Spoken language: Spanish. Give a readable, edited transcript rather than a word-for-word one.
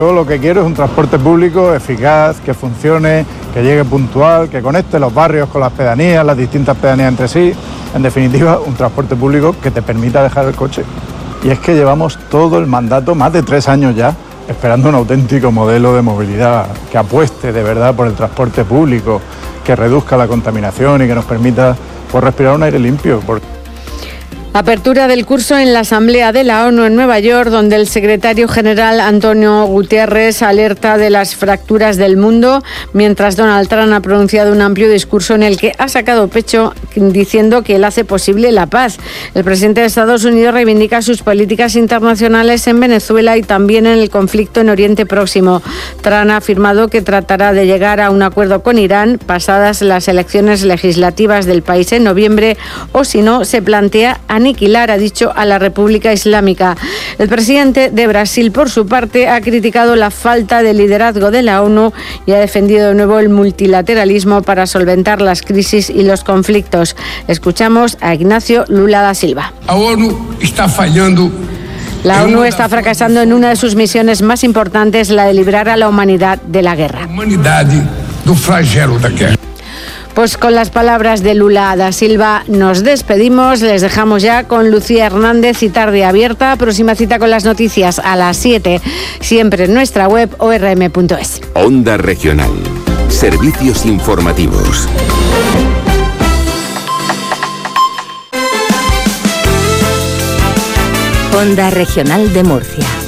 Yo lo que quiero es un transporte público eficaz, que funcione, que llegue puntual, que conecte los barrios con las pedanías, las distintas pedanías entre sí. En definitiva, un transporte público que te permita dejar el coche. Y es que llevamos todo el mandato, más de 3 años ya, esperando un auténtico modelo de movilidad que apueste de verdad por el transporte público, que reduzca la contaminación y que nos permita respirar un aire limpio. Apertura del curso en la Asamblea de la ONU en Nueva York, donde el secretario general Antonio Guterres alerta de las fracturas del mundo, mientras Donald Trump ha pronunciado un amplio discurso en el que ha sacado pecho diciendo que él hace posible la paz. El presidente de Estados Unidos reivindica sus políticas internacionales en Venezuela y también en el conflicto en Oriente Próximo. Trump ha afirmado que tratará de llegar a un acuerdo con Irán pasadas las elecciones legislativas del país en noviembre, o si no, se plantea aniquilar, ha dicho, a la República Islámica. El presidente de Brasil, por su parte, ha criticado la falta de liderazgo de la ONU y ha defendido de nuevo el multilateralismo para solventar las crisis y los conflictos. Escuchamos a Ignacio Lula da Silva. La ONU está fallando. La ONU está fracasando en una de sus misiones más importantes, la de librar a la humanidad de la guerra. Do flagelo da guerra. Pues con las palabras de Lula da Silva nos despedimos, les dejamos ya con Lucía Hernández y Tarde Abierta. Próxima cita con las noticias a las 7, siempre en nuestra web orm.es. Onda Regional. Servicios informativos. Onda Regional de Murcia.